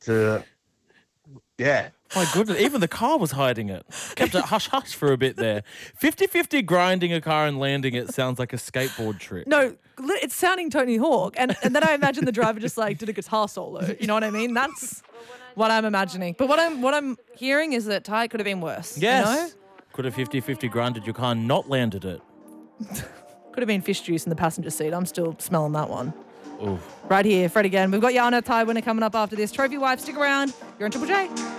Yeah. My goodness, even the car was hiding it. Kept it hush-hush for a bit there. 50-50 grinding a car and landing it sounds like a skateboard trick. No, it's sounding Tony Hawk. And then I imagine the driver just like did a guitar solo. You know what I mean? That's what I'm imagining. But what I'm hearing is that Ty could have been worse. Yes. You know? Could have 50-50 grinded your car and not landed it. Could have been fish juice in the passenger seat. I'm still smelling that one. Ooh. Right here, Fred again. We've got Yana Ty winner coming up after this. Trophy Wife, stick around. You're on Triple J.